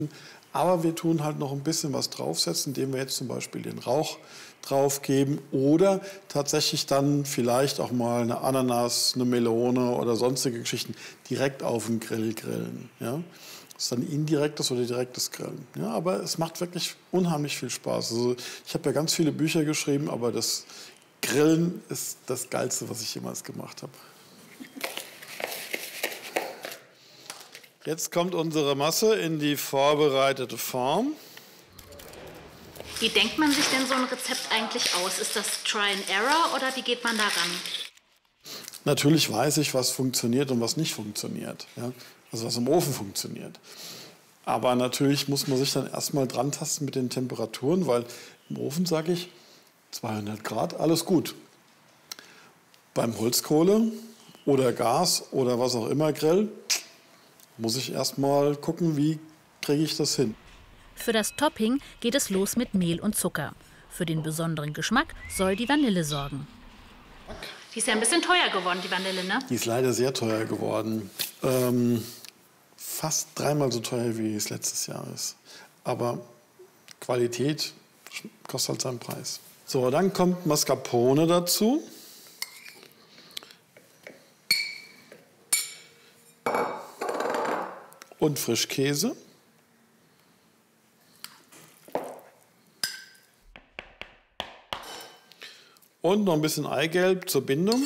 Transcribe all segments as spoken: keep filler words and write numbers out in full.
Aber wir tun halt noch ein bisschen was draufsetzen, indem wir jetzt zum Beispiel den Rauch drauf geben oder tatsächlich dann vielleicht auch mal eine Ananas, eine Melone oder sonstige Geschichten direkt auf den Grill grillen. Ja? Das ist dann indirektes oder direktes Grillen. Ja, aber es macht wirklich unheimlich viel Spaß. Also ich habe ja ganz viele Bücher geschrieben, aber das Grillen ist das Geilste, was ich jemals gemacht habe. Jetzt kommt unsere Masse in die vorbereitete Form. Wie denkt man sich denn so ein Rezept eigentlich aus? Ist das Try and Error oder wie geht man da ran? Natürlich weiß ich, was funktioniert und was nicht funktioniert. Ja? Also was im Ofen funktioniert. Aber natürlich muss man sich dann erstmal dran tasten mit den Temperaturen, weil im Ofen sage ich zweihundert Grad, alles gut. Beim Holzkohle oder Gas oder was auch immer Grill muss ich erstmal gucken, wie kriege ich das hin. Für das Topping geht es los mit Mehl und Zucker. Für den besonderen Geschmack soll die Vanille sorgen. Die ist ja ein bisschen teuer geworden, die Vanille, ne? Die ist leider sehr teuer geworden. Ähm, fast dreimal so teuer, wie es letztes Jahr ist. Aber Qualität kostet halt seinen Preis. So, dann kommt Mascarpone dazu. Und Frischkäse. Und noch ein bisschen Eigelb zur Bindung.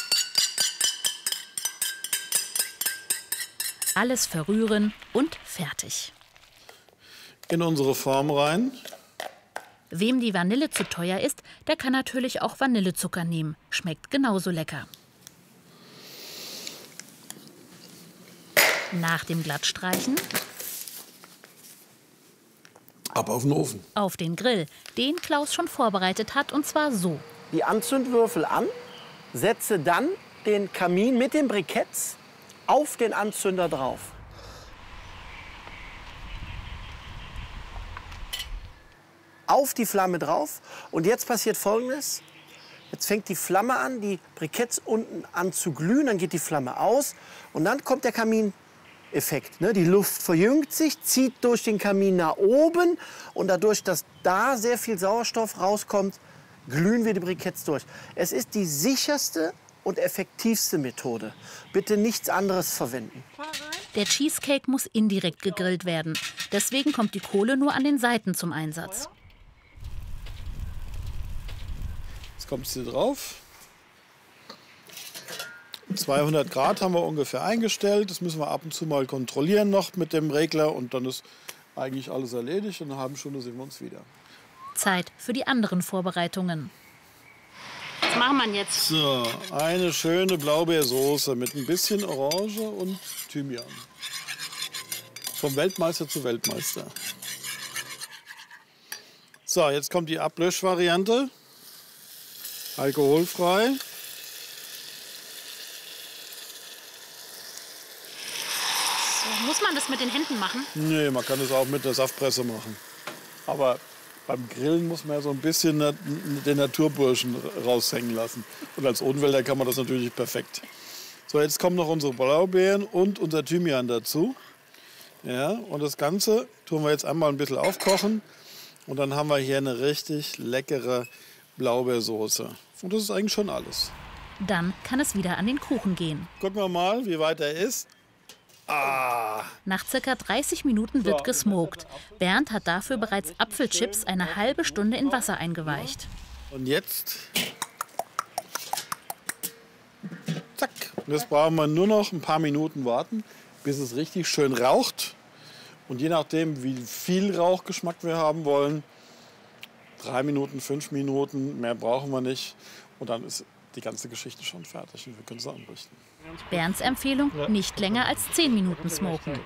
Alles verrühren und fertig. In unsere Form rein. Wem die Vanille zu teuer ist, der kann natürlich auch Vanillezucker nehmen. Schmeckt genauso lecker. Nach dem Glattstreichen ab auf den Ofen. Auf den Grill, den Klaus schon vorbereitet hat, und zwar so. Die Anzündwürfel an, setze dann den Kamin mit den Briketts auf den Anzünder drauf. Auf die Flamme drauf. Und jetzt passiert Folgendes. Jetzt fängt die Flamme an, die Briketts unten an zu glühen, dann geht die Flamme aus und dann kommt der Kamineffekt. Ne? Die Luft verjüngt sich, zieht durch den Kamin nach oben und dadurch, dass da sehr viel Sauerstoff rauskommt, glühen wir die Briketts durch. Es ist die sicherste und effektivste Methode. Bitte nichts anderes verwenden. Der Cheesecake muss indirekt gegrillt werden. Deswegen kommt die Kohle nur an den Seiten zum Einsatz. Jetzt kommt sie drauf. zweihundert Grad haben wir ungefähr eingestellt. Das müssen wir ab und zu mal kontrollieren noch mit dem Regler. Und dann ist eigentlich alles erledigt. Und in einer halben Stunde sehen wir uns wieder. Zeit für die anderen Vorbereitungen. Was machen wir jetzt? So, eine schöne Blaubeersoße mit ein bisschen Orange und Thymian. Vom Weltmeister zu Weltmeister. So, jetzt kommt die Ablöschvariante. Alkoholfrei. So, muss man das mit den Händen machen? Nee, man kann es auch mit der Saftpresse machen. Aber beim Grillen muss man ja so ein bisschen den Naturburschen raushängen lassen. Und als Odenwälder kann man das natürlich perfekt. So, jetzt kommen noch unsere Blaubeeren und unser Thymian dazu. Ja, und das Ganze tun wir jetzt einmal ein bisschen aufkochen. Und dann haben wir hier eine richtig leckere Blaubeersoße. Und das ist eigentlich schon alles. Dann kann es wieder an den Kuchen gehen. Gucken wir mal, wie weit er ist. Ah. Nach circa dreißig Minuten wird gesmoked. Bernd hat dafür bereits Apfelchips eine halbe Stunde in Wasser eingeweicht. Und jetzt, zack, und jetzt brauchen wir nur noch ein paar Minuten warten, bis es richtig schön raucht. Und je nachdem, wie viel Rauchgeschmack wir haben wollen, drei Minuten, fünf Minuten, mehr brauchen wir nicht. Und dann ist die ganze Geschichte schon fertig und wir können es anrichten. Bernds Empfehlung, nicht länger als zehn Minuten smoken.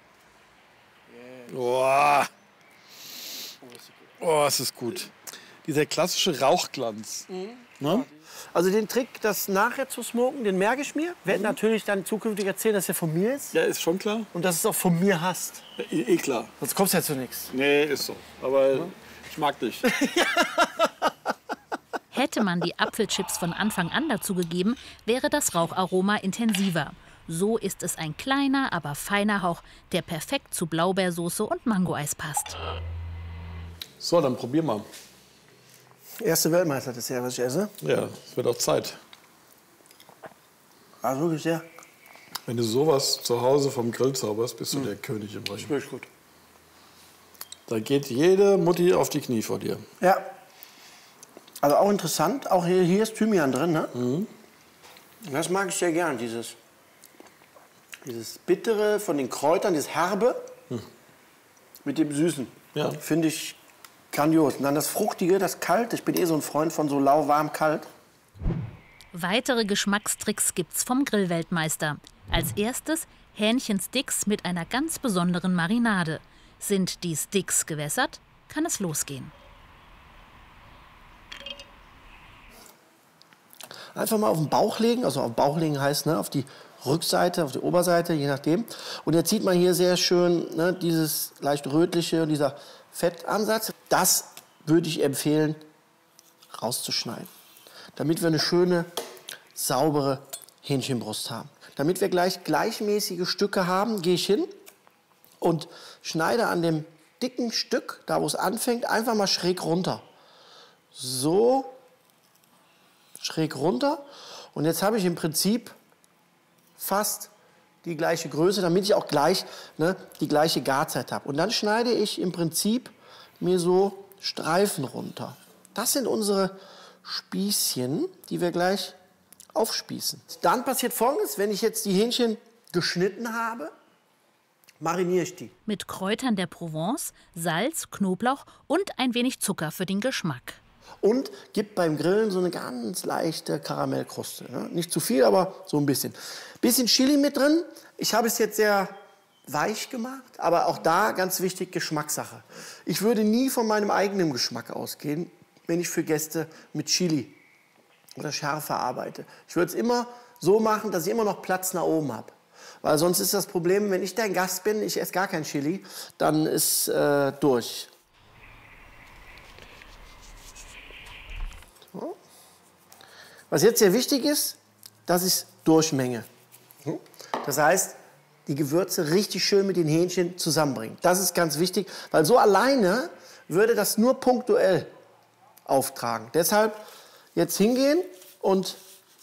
Oh, oh, es ist gut. Dieser klassische Rauchglanz. Mhm. Ne? Also den Trick, das nachher zu smoken, den merke ich mir. Werde natürlich dann zukünftig erzählen, dass er von mir ist. Ja, ist schon klar. Und dass es auch von mir hast. Ja, eh, eh klar. Sonst kommst du ja zu nichts. Nee, ist so. Aber ja, ich mag dich. Hätte man die Apfelchips von Anfang an dazugegeben, wäre das Raucharoma intensiver. So ist es ein kleiner, aber feiner Hauch, der perfekt zu Blaubeersoße und Mangoeis passt. So, dann probier mal. Erste Weltmeister-Dessert, was ich esse. Ja, es wird auch Zeit. Also wirklich sehr. Wenn du sowas zu Hause vom Grill zauberst, bist du Mhm. der König im Ring. Wirklich gut. Da geht jede Mutti auf die Knie vor dir. Ja. Also auch interessant, auch hier, hier ist Thymian drin, ne? Mhm. Das mag ich sehr gern, dieses, dieses Bittere von den Kräutern, das Herbe Mhm. mit dem Süßen. Ja. Finde ich grandios. Und dann das Fruchtige, das Kalt. Ich bin eh so ein Freund von so lauwarm kalt. Weitere Geschmackstricks gibt's vom Grillweltmeister. Als erstes Hähnchensticks mit einer ganz besonderen Marinade. Sind die Sticks gewässert, kann es losgehen. Einfach mal auf den Bauch legen, also auf den Bauch legen heißt, ne, auf die Rückseite, auf die Oberseite, je nachdem. Und jetzt sieht man hier sehr schön, ne, dieses leicht rötliche, dieser Fettansatz. Das würde ich empfehlen, rauszuschneiden, damit wir eine schöne, saubere Hähnchenbrust haben. Damit wir gleich gleichmäßige Stücke haben, gehe ich hin und schneide an dem dicken Stück, da wo es anfängt, einfach mal schräg runter. So, schräg runter. Und jetzt habe ich im Prinzip fast die gleiche Größe, damit ich auch gleich, ne, die gleiche Garzeit habe. Und dann schneide ich im Prinzip mir so Streifen runter. Das sind unsere Spießchen, die wir gleich aufspießen. Dann passiert Folgendes: Wenn ich jetzt die Hähnchen geschnitten habe, mariniere ich die. Mit Kräutern der Provence, Salz, Knoblauch und ein wenig Zucker für den Geschmack. Und gibt beim Grillen so eine ganz leichte Karamellkruste. Ne? Nicht zu viel, aber so ein bisschen. Bisschen Chili mit drin. Ich habe es jetzt sehr weich gemacht, aber auch da ganz wichtig, Geschmackssache. Ich würde nie von meinem eigenen Geschmack ausgehen, wenn ich für Gäste mit Chili oder Schärfe arbeite. Ich würde es immer so machen, dass ich immer noch Platz nach oben habe. Weil sonst ist das Problem, wenn ich dein Gast bin, ich esse gar kein Chili, dann ist äh, durch. So. Was jetzt sehr wichtig ist, dass ich es durchmenge. Das heißt, die Gewürze richtig schön mit den Hähnchen zusammenbringen. Das ist ganz wichtig, weil so alleine würde das nur punktuell auftragen. Deshalb jetzt hingehen und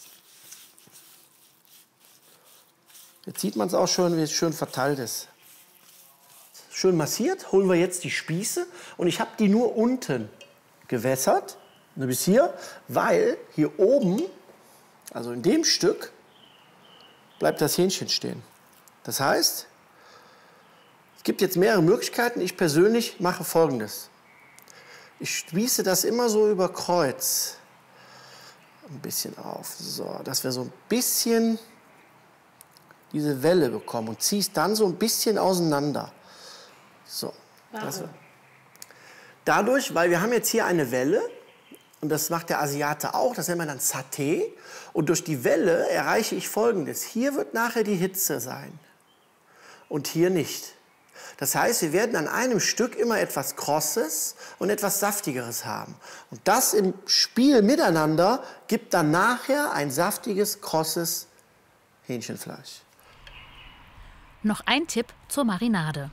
jetzt sieht man es auch schon, wie es schön verteilt ist. Schön massiert, holen wir jetzt die Spieße und ich habe die nur unten gewässert, bis hier, weil hier oben, also in dem Stück, bleibt das Hähnchen stehen. Das heißt, es gibt jetzt mehrere Möglichkeiten. Ich persönlich mache Folgendes. Ich spieße das immer so über Kreuz ein bisschen auf, so, dass wir so ein bisschen diese Welle bekommen und ziehe es dann so ein bisschen auseinander. So. Das, dadurch, weil wir haben jetzt hier eine Welle, und das macht der Asiate auch, das nennt man dann Saté. Und durch die Welle erreiche ich Folgendes. Hier wird nachher die Hitze sein und hier nicht. Das heißt, wir werden an einem Stück immer etwas Krosses und etwas Saftigeres haben. Und das im Spiel miteinander gibt dann nachher ein saftiges, krosses Hähnchenfleisch. Noch ein Tipp zur Marinade.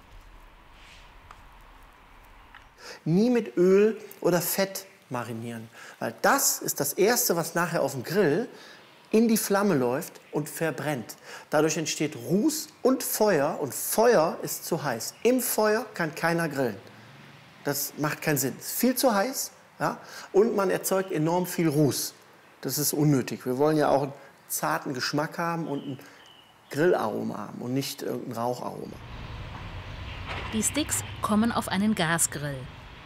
Nie mit Öl oder Fett marinieren, weil das ist das Erste, was nachher auf dem Grill in die Flamme läuft und verbrennt. Dadurch entsteht Ruß und Feuer und Feuer ist zu heiß. Im Feuer kann keiner grillen. Das macht keinen Sinn. Es ist viel zu heiß, ja? Und man erzeugt enorm viel Ruß. Das ist unnötig. Wir wollen ja auch einen zarten Geschmack haben und ein Grillaroma haben und nicht irgendein Raucharoma. Die Sticks kommen auf einen Gasgrill.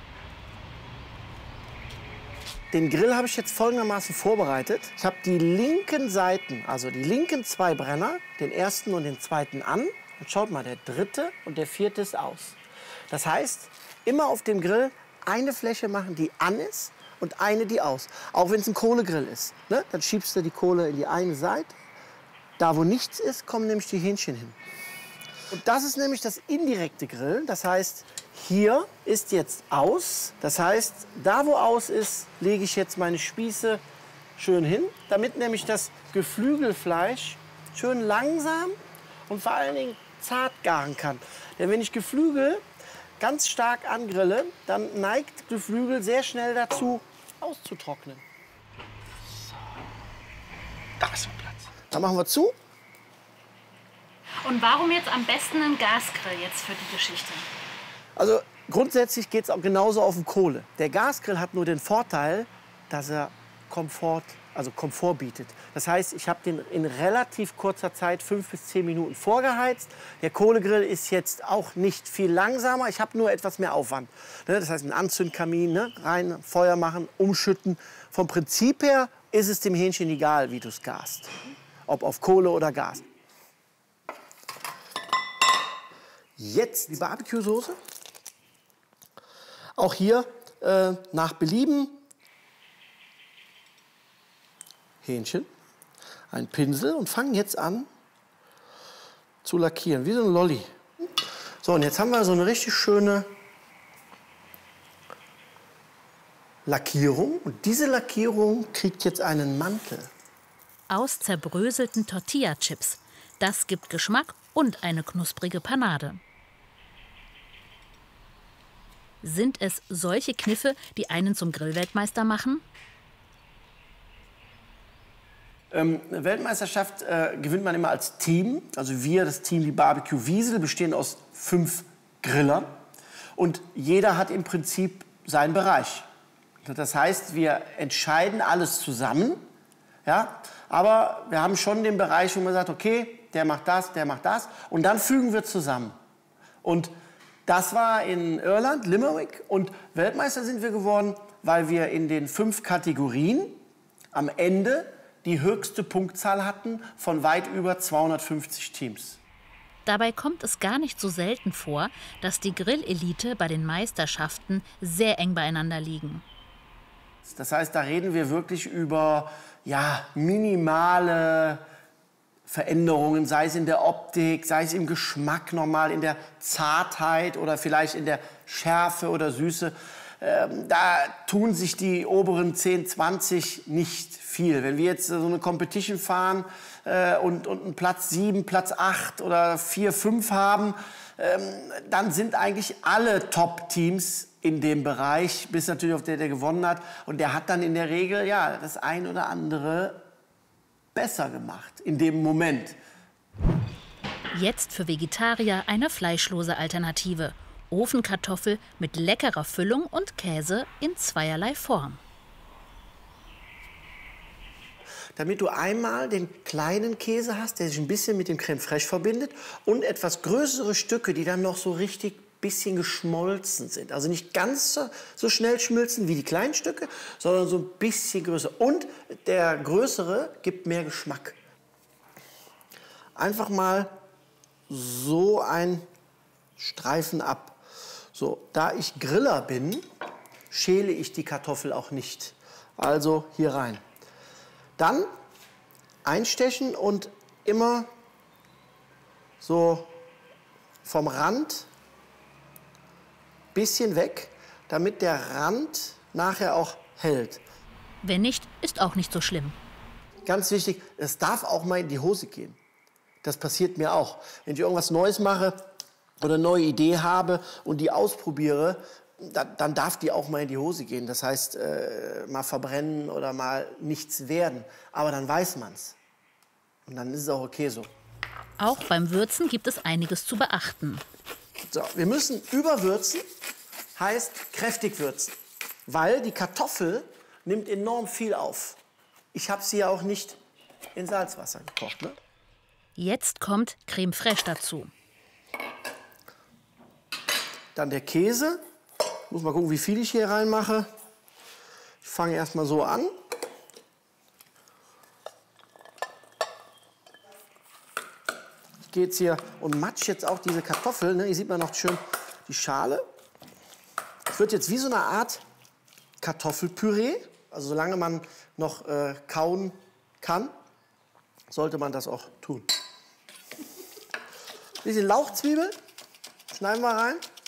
Den Grill habe ich jetzt folgendermaßen vorbereitet. Ich habe die linken Seiten, also die linken zwei Brenner, den ersten und den zweiten an. Und schaut mal, der dritte und der vierte ist aus. Das heißt, immer auf dem Grill eine Fläche machen, die an ist und eine, die aus. Auch wenn es ein Kohlegrill ist. Ne? Dann schiebst du die Kohle in die eine Seite. Da, wo nichts ist, kommen nämlich die Hähnchen hin. Und das ist nämlich das indirekte Grillen. Das heißt, hier ist jetzt aus. Das heißt, da wo aus ist, lege ich jetzt meine Spieße schön hin, damit nämlich das Geflügelfleisch schön langsam und vor allen Dingen zart garen kann. Denn wenn ich Geflügel ganz stark angrille, dann neigt Geflügel sehr schnell dazu, auszutrocknen. So. Da ist noch Platz. Dann machen wir zu. Und warum jetzt am besten ein Gasgrill jetzt für die Geschichte? Also grundsätzlich geht es auch genauso auf den Kohle. Der Gasgrill hat nur den Vorteil, dass er Komfort, also Komfort bietet. Das heißt, ich habe den in relativ kurzer Zeit, fünf bis zehn Minuten vorgeheizt. Der Kohlegrill ist jetzt auch nicht viel langsamer. Ich habe nur etwas mehr Aufwand. Das heißt, ein Anzündkamin, ne? Rein, Feuer machen, umschütten. Vom Prinzip her ist es dem Hähnchen egal, wie du es gast. Ob auf Kohle oder Gas. Jetzt die Barbecue-Soße. Auch hier äh, nach Belieben. Hähnchen, ein Pinsel und fangen jetzt an zu lackieren, wie so ein Lolli. So, und jetzt haben wir so eine richtig schöne Lackierung. Und diese Lackierung kriegt jetzt einen Mantel. Aus zerbröselten Tortilla-Chips. Das gibt Geschmack und eine knusprige Panade. Sind es solche Kniffe, die einen zum Grillweltmeister machen? Ähm, eine Weltmeisterschaft äh, gewinnt man immer als Team. Also wir, das Team die Barbecue Wiesel, bestehen aus fünf Grillern. Und jeder hat im Prinzip seinen Bereich. Das heißt, wir entscheiden alles zusammen. Ja? Aber wir haben schon den Bereich, wo man sagt, okay, der macht das, der macht das. Und dann fügen wir zusammen. Und das war in Irland, Limerick. Und Weltmeister sind wir geworden, weil wir in den fünf Kategorien am Ende die höchste Punktzahl hatten von weit über zweihundertfünfzig Teams. Dabei kommt es gar nicht so selten vor, dass die Grillelite bei den Meisterschaften sehr eng beieinander liegen. Das heißt, da reden wir wirklich über ja, minimale Veränderungen, sei es in der Optik, sei es im Geschmack nochmal, in der Zartheit oder vielleicht in der Schärfe oder Süße. Ähm, da tun sich die oberen zehn, zwanzig nicht viel. Wenn wir jetzt so eine Competition fahren äh, und, und einen Platz sieben, Platz acht oder vier, fünf haben, ähm, dann sind eigentlich alle Top-Teams in dem Bereich, bis natürlich auf der, der gewonnen hat. Und der hat dann in der Regel ja, das ein oder andere besser gemacht in dem Moment. Jetzt für Vegetarier eine fleischlose Alternative. Ofenkartoffel mit leckerer Füllung und Käse in zweierlei Form. Damit du einmal den kleinen Käse hast, der sich ein bisschen mit dem Crème Fraiche verbindet, und etwas größere Stücke, die dann noch so richtig bisschen geschmolzen sind. Also nicht ganz so, so schnell schmilzen wie die kleinen Stücke, sondern so ein bisschen größer. Und der größere gibt mehr Geschmack. Einfach mal so ein Streifen ab. So, da ich Griller bin, schäle ich die Kartoffel auch nicht. Also hier rein. Dann einstechen und immer so vom Rand bisschen weg, damit der Rand nachher auch hält. Wenn nicht, ist auch nicht so schlimm. Ganz wichtig, es darf auch mal in die Hose gehen. Das passiert mir auch. Wenn ich irgendwas Neues mache oder eine neue Idee habe und die ausprobiere, dann, dann darf die auch mal in die Hose gehen. Das heißt, äh, mal verbrennen oder mal nichts werden. Aber dann weiß man's. Und dann ist es auch okay so. Auch beim Würzen gibt es einiges zu beachten. So, wir müssen überwürzen, heißt kräftig würzen. Weil die Kartoffel nimmt enorm viel auf. Ich habe sie ja auch nicht in Salzwasser gekocht. Ne? Jetzt kommt Crème Fraiche dazu. Dann der Käse. Ich muss mal gucken, wie viel ich hier reinmache. Ich fange erst mal so an. Ich gehe jetzt hier und matsch jetzt auch diese Kartoffeln. Ne? Hier sieht man noch schön die Schale. Es wird jetzt wie so eine Art Kartoffelpüree. Also solange man noch äh, kauen kann, sollte man das auch tun. Ein bisschen Lauchzwiebel schneiden wir rein.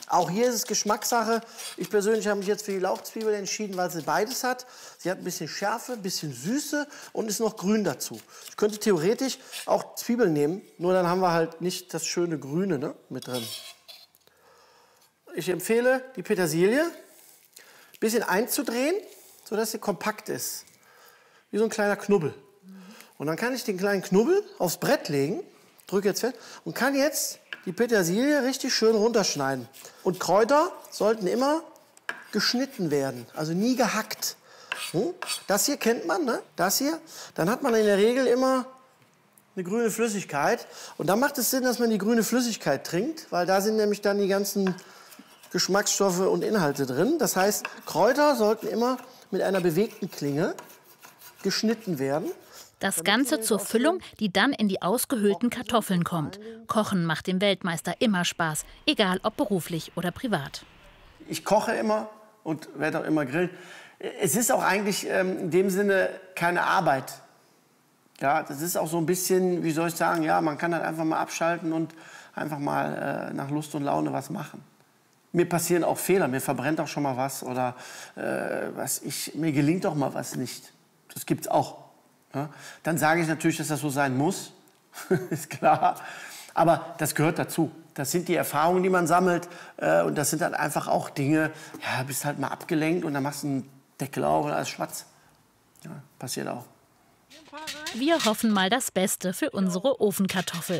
Auch hier ist es Geschmackssache. Ich persönlich habe mich jetzt für die Lauchzwiebel entschieden, weil sie beides hat. Sie hat ein bisschen Schärfe, ein bisschen Süße und ist noch grün dazu. Ich könnte theoretisch auch Zwiebeln nehmen, nur dann haben wir halt nicht das schöne Grüne, ne, mit drin. Ich empfehle, die Petersilie ein bisschen einzudrehen, sodass sie kompakt ist. Wie so ein kleiner Knubbel. Und dann kann ich den kleinen Knubbel aufs Brett legen, drücke jetzt fest und kann jetzt die Petersilie richtig schön runterschneiden. Und Kräuter sollten immer geschnitten werden, also nie gehackt. Hm? Das hier kennt man, ne? Das hier. Dann hat man in der Regel immer eine grüne Flüssigkeit. Und dann macht es Sinn, dass man die grüne Flüssigkeit trinkt, weil da sind nämlich dann die ganzen Geschmacksstoffe und Inhalte drin. Das heißt, Kräuter sollten immer mit einer bewegten Klinge geschnitten werden. Das Ganze zur Füllung, die dann in die ausgehöhlten Kartoffeln kommt. Kochen macht dem Weltmeister immer Spaß, egal ob beruflich oder privat. Ich koche immer und werde auch immer grillen. Es ist auch eigentlich ähm, in dem Sinne keine Arbeit. Ja, das ist auch so ein bisschen, wie soll ich sagen, ja, man kann halt einfach mal abschalten und einfach mal äh, nach Lust und Laune was machen. Mir passieren auch Fehler, mir verbrennt auch schon mal was oder äh, was ich, mir gelingt auch mal was nicht. Das gibt's auch. Ja, dann sage ich natürlich, dass das so sein muss, ist klar. Aber das gehört dazu. Das sind die Erfahrungen, die man sammelt. Äh, und das sind dann einfach auch Dinge, ja, bist halt mal abgelenkt und dann machst du einen Deckel auf und alles schwarz. Ja, passiert auch. Wir hoffen mal das Beste für unsere Ofenkartoffel.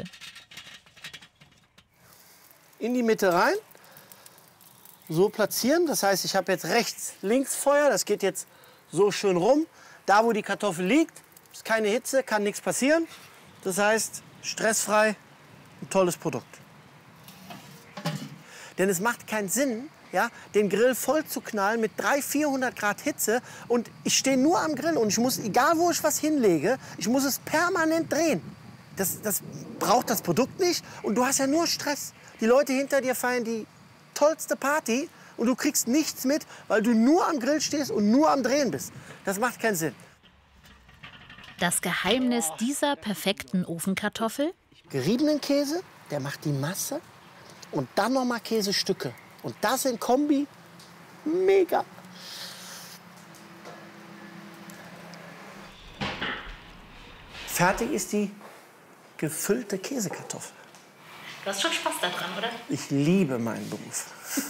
In die Mitte rein, so platzieren. Das heißt, ich habe jetzt rechts, links Feuer. Das geht jetzt so schön rum. Da, wo die Kartoffel liegt, ist keine Hitze, kann nichts passieren. Das heißt, stressfrei, ein tolles Produkt. Denn es macht keinen Sinn, ja, den Grill voll zu knallen mit dreihundert, vierhundert Grad Hitze. Und ich stehe nur am Grill und ich muss, egal wo ich was hinlege, ich muss es permanent drehen. Das, das braucht das Produkt nicht und du hast ja nur Stress. Die Leute hinter dir feiern die tollste Party und du kriegst nichts mit, weil du nur am Grill stehst und nur am Drehen bist. Das macht keinen Sinn. Das Geheimnis dieser perfekten Ofenkartoffel? Geriebenen Käse, der macht die Masse und dann noch mal Käsestücke. Und das in Kombi, mega. Fertig ist die gefüllte Käsekartoffel. Du hast schon Spaß daran, oder? Ich liebe meinen Beruf.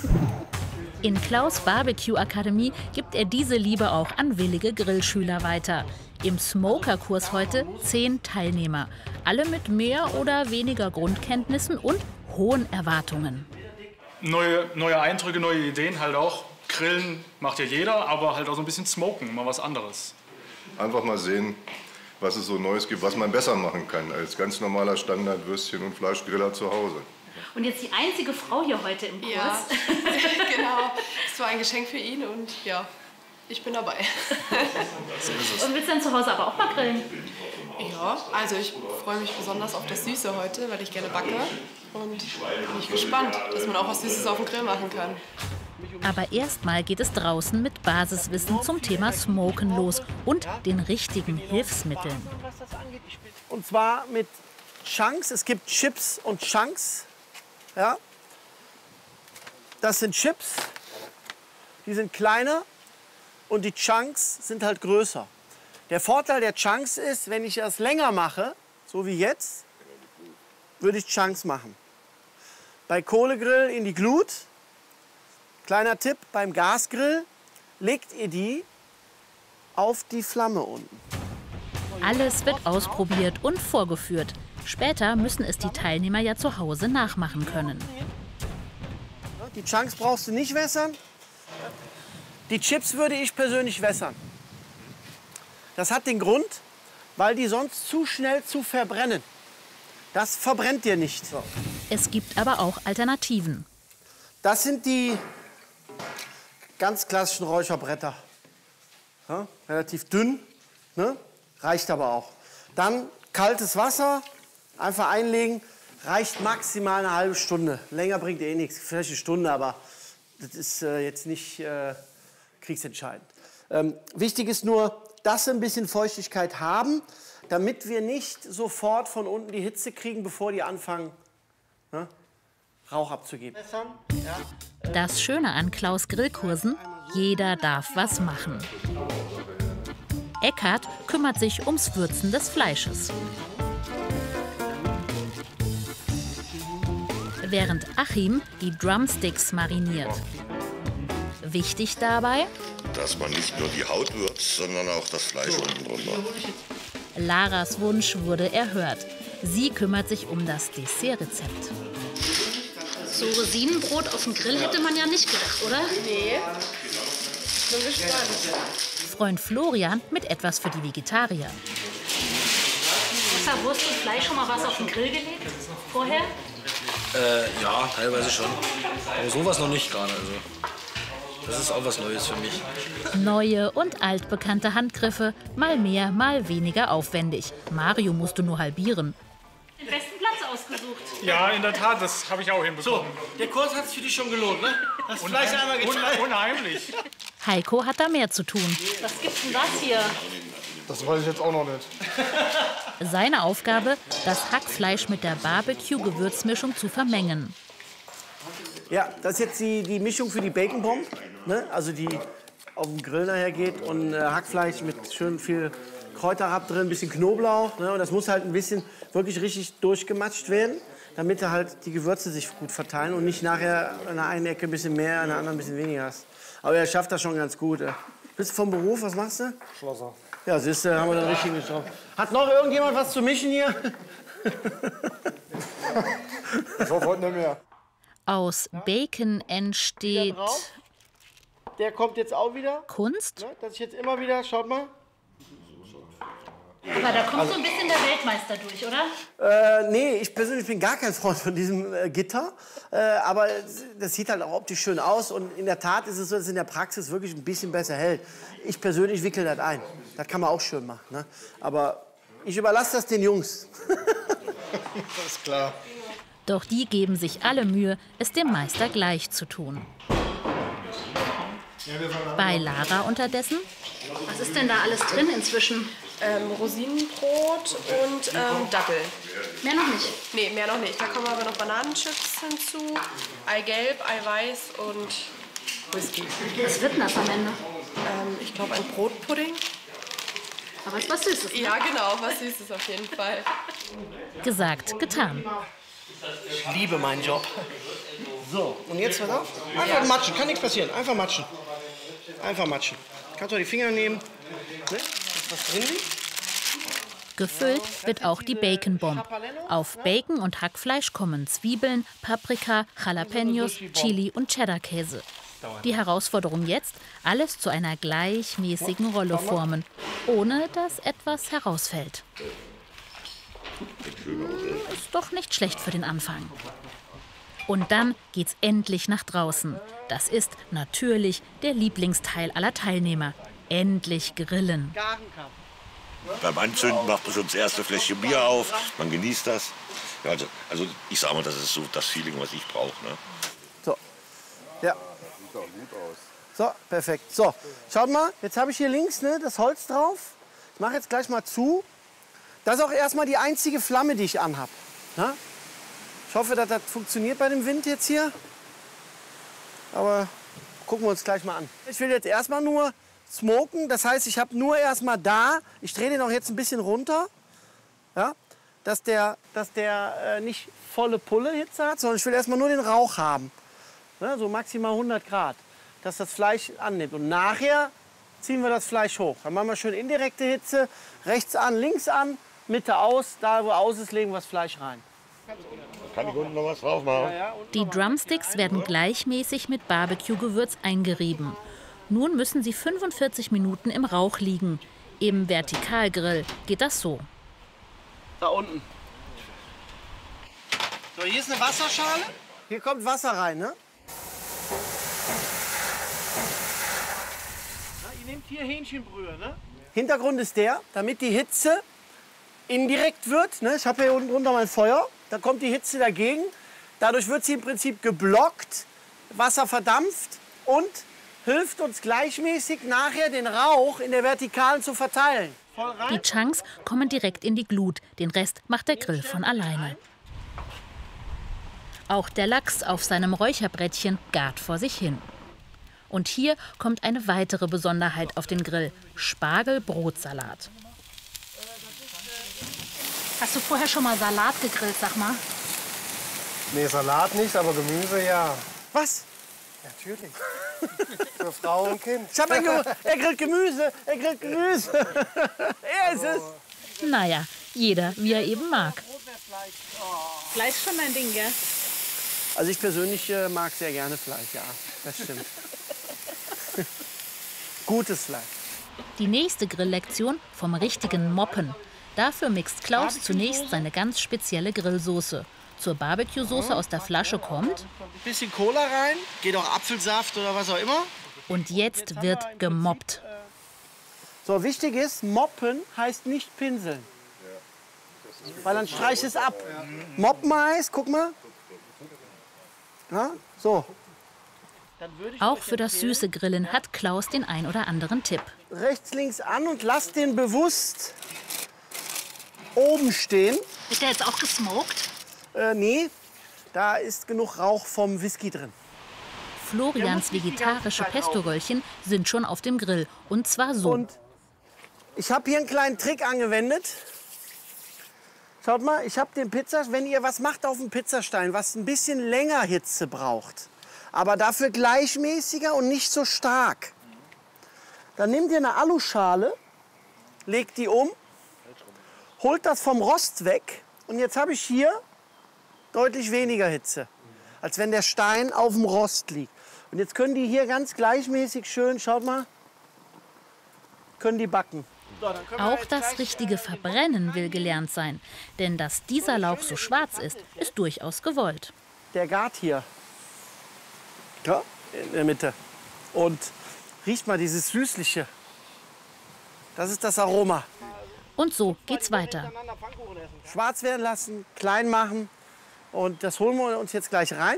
In Klaus Barbecue Akademie gibt er diese Liebe auch an willige Grillschüler weiter. Im Smoker-Kurs heute zehn Teilnehmer. Alle mit mehr oder weniger Grundkenntnissen und hohen Erwartungen. Neue, neue Eindrücke, neue Ideen halt auch. Grillen macht ja jeder, aber halt auch so ein bisschen Smoken, mal was anderes. Einfach mal sehen, was es so Neues gibt, was man besser machen kann als ganz normaler Standard-Würstchen- und Fleischgriller zu Hause. Und jetzt die einzige Frau hier heute im Kurs. Ja, genau. Es war ein Geschenk für ihn und ja, ich bin dabei. So ist es. Und willst du dann zu Hause aber auch mal grillen? Ja, also ich freue mich besonders auf das Süße heute, weil ich gerne backe. Und bin ich gespannt, dass man auch was Süßes auf dem Grill machen kann. Aber erstmal geht es draußen mit Basiswissen zum Thema Smoken los und den richtigen Hilfsmitteln. Und zwar mit Chunks. Es gibt Chips und Chunks. Ja. Das sind Chips, die sind kleiner und die Chunks sind halt größer. Der Vorteil der Chunks ist, wenn ich das länger mache, so wie jetzt, würde ich Chunks machen. Bei Kohlegrill in die Glut. Kleiner Tipp, beim Gasgrill legt ihr die auf die Flamme unten. Alles wird ausprobiert und vorgeführt. Später müssen es die Teilnehmer ja zu Hause nachmachen können. Die Chunks brauchst du nicht wässern. Die Chips würde ich persönlich wässern. Das hat den Grund, weil die sonst zu schnell zu verbrennen. Das verbrennt dir nicht. So. Es gibt aber auch Alternativen. Das sind die ganz klassischen Räucherbretter. Ja, relativ dünn, ne? Reicht aber auch. Dann kaltes Wasser, einfach einlegen, reicht maximal eine halbe Stunde. Länger bringt eh nichts, vielleicht eine Stunde, aber das ist äh, jetzt nicht äh, kriegsentscheidend. Ähm, wichtig ist nur, dass wir ein bisschen Feuchtigkeit haben, damit wir nicht sofort von unten die Hitze kriegen, bevor die anfangen, ne, Rauch abzugeben. Das Schöne an Klaus Grillkursen: jeder darf was machen. Eckhard kümmert sich ums Würzen des Fleisches. Während Achim die Drumsticks mariniert. Wichtig dabei: dass man nicht nur die Haut würzt, sondern auch das Fleisch unten drunter. Laras Wunsch wurde erhört. Sie kümmert sich um das Dessertrezept. So Rosinenbrot auf dem Grill hätte man ja nicht gedacht, oder? Nee. Bin gespannt. Freund Florian mit etwas für die Vegetarier. Außer Wurst und Fleisch schon mal was auf den Grill gelegt? Vorher? Äh, ja, teilweise schon. Aber sowas noch nicht gerade. Also. Das ist auch was Neues für mich. Neue und altbekannte Handgriffe, mal mehr, mal weniger aufwendig. Mario musste nur halbieren. Den besten Platz ausgesucht. Ja, in der Tat, das habe ich auch hinbekommen. So, der Kurs hat es für dich schon gelohnt, ne? Das Fleisch einmal geteilt. Unheimlich. Heiko hat da mehr zu tun. Was gibt's denn das hier? Das weiß ich jetzt auch noch nicht. Seine Aufgabe, das Hackfleisch mit der Barbecue-Gewürzmischung zu vermengen. Ja, das ist jetzt die, die Mischung für die Bacon Bomb, ne? Also die auf dem Grill nachher geht und äh, Hackfleisch mit schön viel Kräuterrab drin, ein bisschen Knoblauch, ne? Und das muss halt ein bisschen wirklich richtig durchgematscht werden, damit da halt die Gewürze sich gut verteilen und nicht nachher an der einen Ecke ein bisschen mehr, an der anderen ein bisschen weniger hast. Aber er schafft das schon ganz gut. Äh. Bist du vom Beruf, was machst du? Schlosser. Ja, siehst du, haben wir dann richtig geschafft. Hat noch irgendjemand was zu mischen hier? Ich hoffe heute nicht mehr. Aus Bacon entsteht Der kommt jetzt auch wieder. Kunst. Ne? Das ist jetzt immer wieder, schaut mal. Aber da kommt so ein bisschen der Weltmeister durch, oder? Äh, nee, ich persönlich bin gar kein Freund von diesem äh, Gitter. Äh, aber das sieht halt auch optisch schön aus. Und in der Tat ist es so, dass es in der Praxis wirklich ein bisschen besser hält. Ich persönlich wickel das ein. Das kann man auch schön machen. Ne? Aber ich überlasse das den Jungs. Das ist klar. Doch die geben sich alle Mühe, es dem Meister gleich zu tun. Bei Lara unterdessen: Was ist denn da alles drin inzwischen? Ähm, Rosinenbrot und ähm, Dattel. Mehr noch nicht. Nee, mehr noch nicht. Da kommen aber noch Bananenchips hinzu, Eigelb, Eiweiß und Whisky. Was wird denn das am Ende? Ähm, ich glaube, ein Brotpudding. Aber es ist was Süßes. Ne? Ja, genau, was Süßes auf jeden Fall. Gesagt, getan. Ich liebe meinen Job. So, und jetzt was auf? Einfach ja. matschen, kann nichts passieren. Einfach matschen. Einfach matschen. Kannst du die Finger nehmen. Ne? Ist was drin liegt. Gefüllt wird auch die Bacon Bomb. Auf Bacon und Hackfleisch kommen Zwiebeln, Paprika, Jalapenos, Chili und Cheddar-Käse. Die Herausforderung jetzt: alles zu einer gleichmäßigen Rolle formen, ohne dass etwas herausfällt. Ist doch nicht schlecht für den Anfang. Und dann geht's endlich nach draußen. Das ist natürlich der Lieblingsteil aller Teilnehmer. Endlich grillen. Beim Anzünden macht man schon das erste Fläschchen Bier auf, man genießt das. Ja, also, also ich sage mal, das ist so das Feeling, was ich brauche. Ne? So, ja. So, perfekt. So, schaut mal, jetzt habe ich hier links ne, das Holz drauf. Ich mache jetzt gleich mal zu. Das ist auch erstmal die einzige Flamme, die ich anhab. Ne? Ich hoffe, dass das funktioniert bei dem Wind jetzt hier. Aber gucken wir uns gleich mal an. Ich will jetzt erstmal nur smoken. Das heißt, ich habe nur erstmal da, ich drehe den auch jetzt ein bisschen runter, ja, dass der, dass der äh, nicht volle Pulle-Hitze hat, sondern ich will erstmal nur den Rauch haben. Ne? So maximal hundert Grad, dass das Fleisch annimmt. Und nachher ziehen wir das Fleisch hoch. Dann machen wir schön indirekte Hitze, rechts an, links an, Mitte aus, da wo aus ist, legen wir das Fleisch rein. Kann ich unten noch was drauf machen? Die Drumsticks werden gleichmäßig mit Barbecue-Gewürz eingerieben. Nun müssen sie fünfundvierzig Minuten im Rauch liegen. Im Vertikalgrill geht das so. Da unten. So, hier ist eine Wasserschale. Hier kommt Wasser rein, ne? Na, ihr nehmt hier Hähnchenbrühe, ne? Hintergrund ist der, damit die Hitze indirekt wird. Ne? Ich habe hier unten drunter mein Feuer. Da kommt die Hitze dagegen. Dadurch wird sie im Prinzip geblockt, Wasser verdampft und hilft uns gleichmäßig nachher den Rauch in der Vertikalen zu verteilen. Die Chunks kommen direkt in die Glut. Den Rest macht der Grill von alleine. Auch der Lachs auf seinem Räucherbrettchen gart vor sich hin. Und hier kommt eine weitere Besonderheit auf den Grill: Spargelbrotsalat. Hast du vorher schon mal Salat gegrillt, sag mal? Nee, Salat nicht, aber Gemüse ja. Was? Natürlich. Für Frau und Kind. Ich hab ein Ge er grillt Gemüse, er grillt Gemüse. Er ist es. Naja, jeder wie er eben mag. Fleisch schon dein Ding, gell? Also ich persönlich äh, mag sehr gerne Fleisch, ja, das stimmt. Gutes Fleisch. Die nächste Grilllektion vom richtigen Moppen. Dafür mixt Klaus zunächst seine ganz spezielle Grillsoße. Zur Barbecue-Soße aus der Flasche kommt... Ein bisschen Cola rein, geht auch Apfelsaft oder was auch immer. Und jetzt wird gemoppt. So, wichtig ist, moppen heißt nicht pinseln. Weil dann streich es ab. Moppen heißt, guck mal. Ja, so. Auch für das süße Grillen hat Klaus den ein oder anderen Tipp. Rechts, links an und lass den bewusst oben stehen. Ist der jetzt auch gesmoked? Äh, nee, da ist genug Rauch vom Whisky drin. Florians vegetarische Pesto-Röllchen sind schon auf dem Grill. Und zwar so. Und ich habe hier einen kleinen Trick angewendet. Schaut mal, ich habe den Pizza, wenn ihr was macht auf dem Pizzastein, was ein bisschen länger Hitze braucht, aber dafür gleichmäßiger und nicht so stark, dann nehmt ihr eine Aluschale, legt die um, holt das vom Rost weg und jetzt habe ich hier deutlich weniger Hitze, als wenn der Stein auf dem Rost liegt. Und jetzt können die hier ganz gleichmäßig schön, schaut mal, können die backen. Auch das richtige Verbrennen will gelernt sein. Denn dass dieser Lauch so schwarz ist, ist durchaus gewollt. Der gart hier. Ja, in der Mitte. Und riecht mal dieses Süßliche. Das ist das Aroma. Und so geht's weiter. Schwarz werden lassen, klein machen. Und das holen wir uns jetzt gleich rein.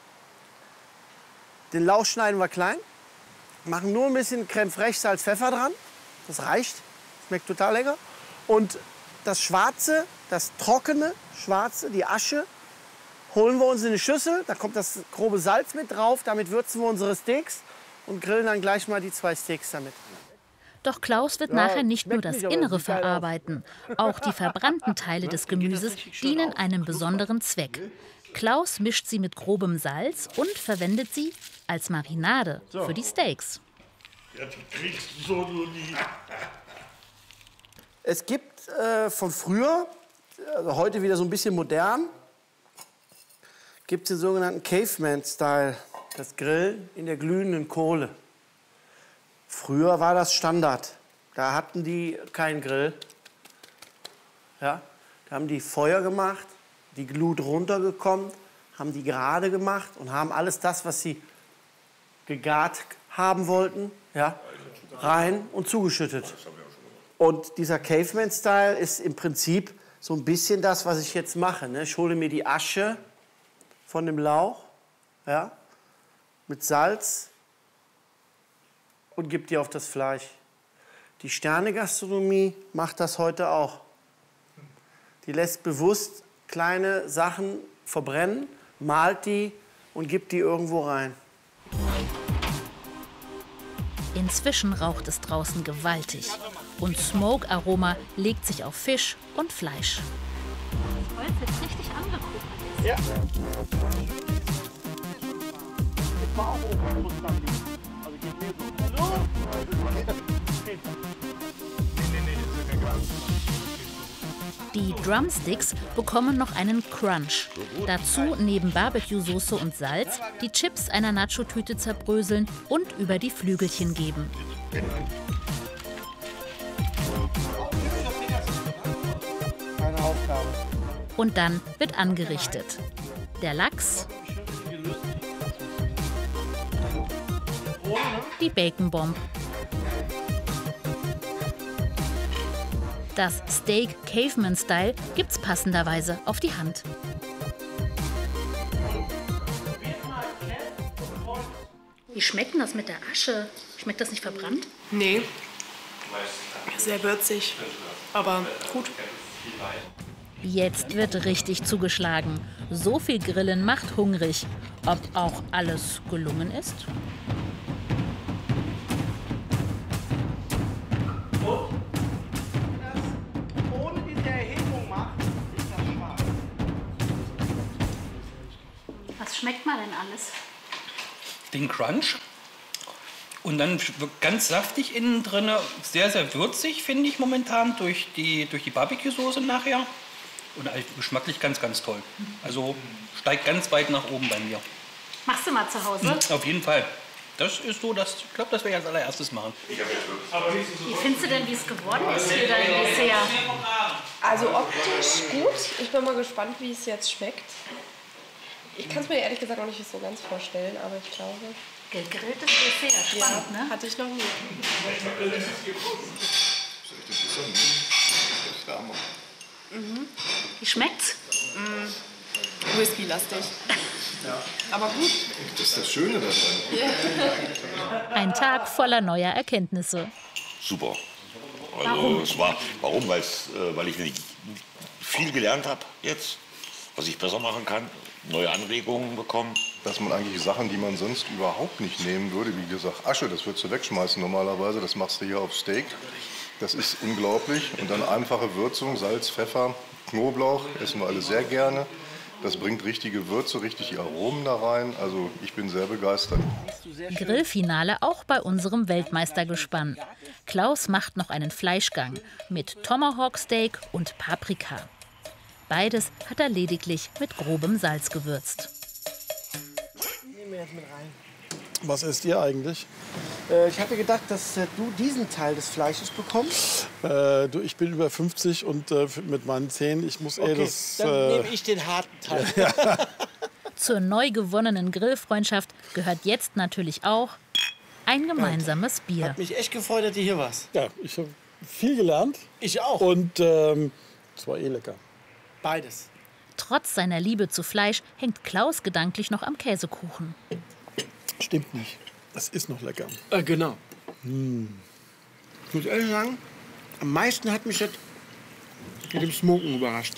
Den Lauch schneiden wir klein. Machen nur ein bisschen Crème fraiche, Salz, Pfeffer dran. Das reicht. Schmeckt total lecker. Und das Schwarze, das trockene Schwarze, die Asche, holen wir uns in eine Schüssel. Da kommt das grobe Salz mit drauf. Damit würzen wir unsere Steaks und grillen dann gleich mal die zwei Steaks damit. Doch Klaus wird nachher nicht nur das Innere verarbeiten. Auch die verbrannten Teile des Gemüses dienen einem besonderen Zweck. Klaus mischt sie mit grobem Salz und verwendet sie als Marinade für die Steaks. Ja, die kriegst du so nur nie. Es gibt äh, von früher, also heute wieder so ein bisschen modern, gibt es den sogenannten Caveman-Style, das Grillen in der glühenden Kohle. Früher war das Standard. Da hatten die keinen Grill. Ja, da haben die Feuer gemacht, die Glut runtergekommen, haben die gerade gemacht und haben alles das, was sie gegart haben wollten, ja, rein und zugeschüttet. Und dieser Caveman-Style ist im Prinzip so ein bisschen das, was ich jetzt mache. Ne? Ich hole mir die Asche von dem Lauch, ja, mit Salz und gebe die auf das Fleisch. Die Sterne-Gastronomie macht das heute auch. Die lässt bewusst kleine Sachen verbrennen, malt die und gibt die irgendwo rein. Inzwischen raucht es draußen gewaltig. Und Smoke-Aroma legt sich auf Fisch und Fleisch. Das Holz jetzt richtig angeguckt. Ja. Die Drumsticks bekommen noch einen Crunch. Dazu neben Barbecue-Soße und Salz die Chips einer Nacho-Tüte zerbröseln und über die Flügelchen geben. Keine Aufgabe. Und dann wird angerichtet. Der Lachs, die Bacon Bomb, das Steak Caveman Style gibt's passenderweise auf die Hand. Wie schmeckt denn das mit der Asche? Schmeckt das nicht verbrannt? Nee. Sehr würzig. Aber gut. Jetzt wird richtig zugeschlagen. So viel Grillen macht hungrig. Ob auch alles gelungen ist? Ohne diese Erhebung macht, ist das schwarz. Was schmeckt man denn alles? Den Crunch. Und dann ganz saftig innen drin, sehr, sehr würzig, finde ich momentan, durch die, durch die Barbecue-Soße nachher. Und geschmacklich ganz, ganz toll. Also steigt ganz weit nach oben bei mir. Machst du mal zu Hause? Auf jeden Fall. Das ist so, das, ich glaube, das werde ich als allererstes machen. Wie findest du denn, wie es geworden ist für dein Dessert? Also optisch gut. Ich bin mal gespannt, wie es jetzt schmeckt. Ich kann es mir ehrlich gesagt noch nicht so ganz vorstellen, aber ich glaube... Gegrilltes Dessert, spannend, ja, ne? Hatte ich noch nie. Mhm. Wie schmeckt's? Mm. Whisky-lastig. Ja. Aber gut. Das ist das Schöne daran. Yeah. Ein Tag voller neuer Erkenntnisse. Super. Also Warum? Es war, warum? Weil's, äh, weil ich viel gelernt habe jetzt, was ich besser machen kann, neue Anregungen bekommen. Dass man eigentlich Sachen, die man sonst überhaupt nicht nehmen würde, wie gesagt, Asche, das würdest du wegschmeißen normalerweise, das machst du hier auf Steak. Das ist unglaublich. Und dann einfache Würzung, Salz, Pfeffer, Knoblauch, essen wir alle sehr gerne. Das bringt richtige Würze, richtig Aromen da rein. Also ich bin sehr begeistert. Grillfinale auch bei unserem Weltmeistergespann. Klaus macht noch einen Fleischgang mit Tomahawk Steak und Paprika. Beides hat er lediglich mit grobem Salz gewürzt. Nehmen wir jetzt mit rein. Was esst ihr eigentlich? Äh, ich hatte gedacht, dass äh, du diesen Teil des Fleisches bekommst. Äh, du, ich bin über fünfzig und äh, mit meinen Zähnen, ich muss Okay, eh das... dann Äh, nehme ich den harten Teil. Zur neu gewonnenen Grillfreundschaft gehört jetzt natürlich auch ein gemeinsames Bier. Hat mich echt gefreut, dass du hier warst. Ja, ich habe viel gelernt. Ich auch. Und ähm, es war eh lecker. Beides. Trotz seiner Liebe zu Fleisch hängt Klaus gedanklich noch am Käsekuchen. Stimmt nicht. Es ist noch lecker. Äh, genau. Hm. Ich muss ehrlich sagen, am meisten hat mich das mit dem Smoken überrascht.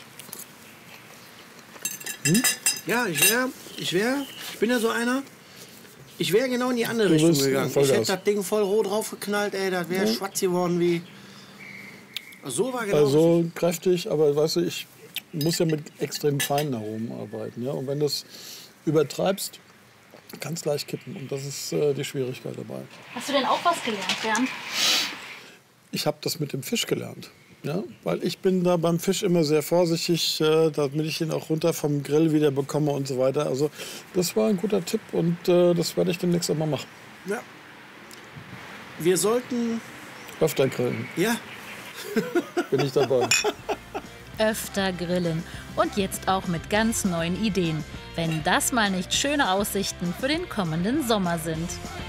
Hm? Ja, ich wäre, ich wäre, ich bin ja so einer, ich wäre genau in die andere Du Richtung bist gegangen. Vollgas. Ich hätte das Ding voll roh draufgeknallt, ey, das wäre Ja. schwarz geworden wie... So war genau Also kräftig, aber weißt du, ich muss ja mit extrem feinen Aromen arbeiten. Ja? Und wenn du es übertreibst, kann es leicht kippen. Und das ist äh, die Schwierigkeit dabei. Hast du denn auch was gelernt, Bernd? Ich habe das mit dem Fisch gelernt. Ja? Weil ich bin da beim Fisch immer sehr vorsichtig, äh, damit ich ihn auch runter vom Grill wieder bekomme und so weiter. Also das war ein guter Tipp und äh, das werde ich demnächst auch mal machen. Ja. Wir sollten... Öfter grillen. Ja. Bin ich dabei. Öfter grillen und jetzt auch mit ganz neuen Ideen, wenn das mal nicht schöne Aussichten für den kommenden Sommer sind.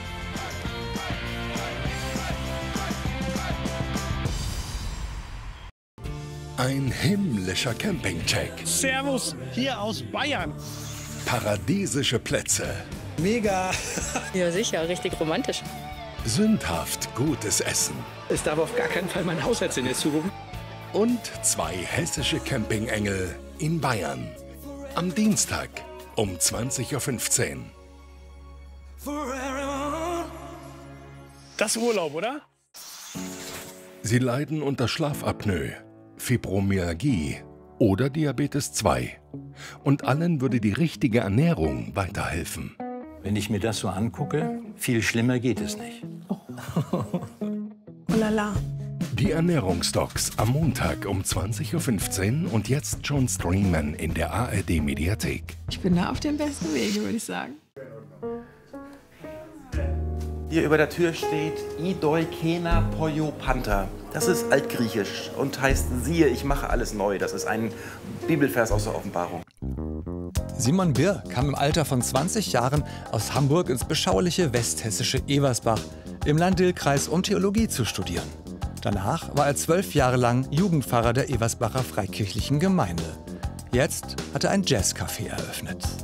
Ein himmlischer Campingcheck. Servus, hier aus Bayern. Paradiesische Plätze. Mega. Ja, sicher, richtig romantisch. Sündhaft gutes Essen. Es darf auf gar keinen Fall mein Haushaltssinn jetzt zugucken. Und zwei hessische Campingengel in Bayern. Am Dienstag um zwanzig Uhr fünfzehn. Das ist Urlaub, oder? Sie leiden unter Schlafapnoe, Fibromyalgie oder Diabetes zwei. Und allen würde die richtige Ernährung weiterhelfen. Wenn ich mir das so angucke, viel schlimmer geht es nicht. Oh la la. Die Ernährungsdocs am Montag um zwanzig Uhr fünfzehn und jetzt schon streamen in der A R D-Mediathek. Ich bin da auf dem besten Wege, würde ich sagen. Hier über der Tür steht Idoi Kena Poyo Panther. Das ist altgriechisch und heißt siehe, ich mache alles neu. Das ist ein Bibelvers aus der Offenbarung. Simon Birr kam im Alter von zwanzig Jahren aus Hamburg ins beschauliche westhessische Eversbach im Lahn-Dill-Kreis, um Theologie zu studieren. Danach war er zwölf Jahre lang Jugendpfarrer der Eversbacher Freikirchlichen Gemeinde. Jetzt hat er ein Jazzcafé eröffnet.